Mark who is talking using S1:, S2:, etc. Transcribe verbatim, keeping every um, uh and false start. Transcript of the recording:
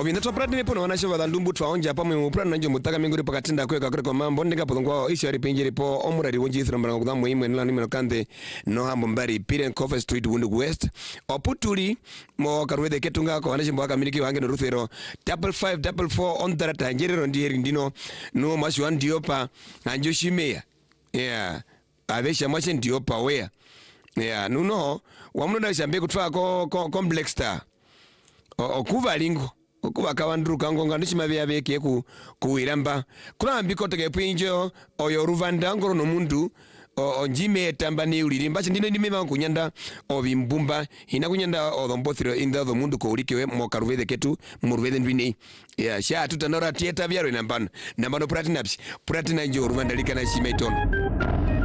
S1: Ovinda to pratini pono wana shiva ndumbu twaonja pa mu prana njo mutaka minguri pakatinda kweka kure kwa mambo ndika podongwa isi ari pinjiri po omurari wonji ithira mbana kuda muimwe nila nimeno kande no hambo mbari Piren Coffee Street Wundu West oputuli mo karwede ketunga ko wana shimbo akamiliki wange no ruthero double five double four on dara tanjeri ndieri ndino no mashi wan diopa anjo shimea yeah avesha mashi diopa wea yeah nuno wamunoda shambe kutwa ko complex star okuva lingo okuba kawandruka ngonga ndichimavya veke ku kuiramba kulambi koteke pinjo oyo ruvanda ngoro no mundu onjime tamba ni ulirimba ndine ndimema kunyanda obimbumba ina kunyanda odombothiro inda do mundu ko ulikiwe mo karuvede ketu muruvede ndwini ya sha tutanora tieta vyaro inambana nambano platinum platinum njo ruvanda likana shime tono